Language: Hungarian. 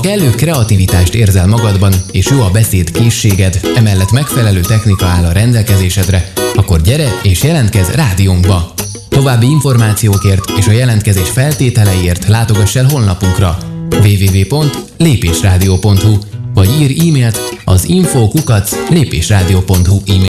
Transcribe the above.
kellő kreativitást érzel magadban, és jó a beszédkészséged, emellett megfelelő technika áll a rendelkezésedre, akkor gyere és jelentkezz rádiónkba! További információkért és a jelentkezés feltételeiért látogass el honlapunkra www.lépésradio.hu vagy írj e-mailt az info@lépésradio.hu e-mail